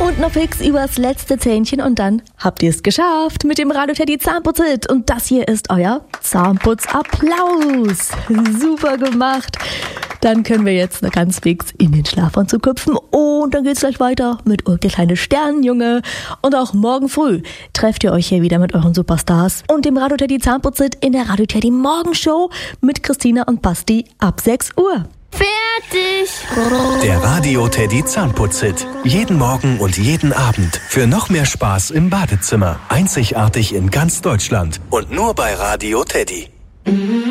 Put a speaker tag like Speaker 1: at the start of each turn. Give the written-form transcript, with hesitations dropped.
Speaker 1: Und noch fix übers letzte Zähnchen und dann habt ihr es geschafft mit dem Radio Teddy Zahnputz-Hit. Und das hier ist euer Zahnputz-Applaus. Super gemacht. Dann können wir jetzt noch ganz fix in den Schlafanzug hüpfen und dann geht's gleich weiter mit der kleine Sternenjunge. Und auch morgen früh trefft ihr euch hier wieder mit euren Superstars und dem Radio Teddy Zahnputz-Hit in der Radio Teddy Morgenshow mit Christina und Basti ab 6 Uhr.
Speaker 2: Fertig!
Speaker 3: Der Radio Teddy Zahnputz-Hit. Jeden Morgen und jeden Abend. Für noch mehr Spaß im Badezimmer. Einzigartig in ganz Deutschland. Und nur bei Radio Teddy.